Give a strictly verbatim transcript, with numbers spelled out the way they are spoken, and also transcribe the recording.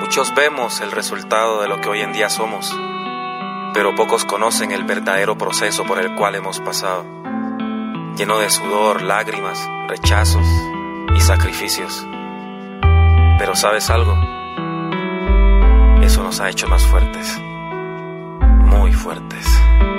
Muchos vemos el resultado de lo que hoy en día somos, pero pocos conocen el verdadero proceso por el cual hemos pasado, lleno de sudor, lágrimas, rechazos y sacrificios. Pero ¿sabes algo? Eso nos ha hecho más fuertes, muy fuertes.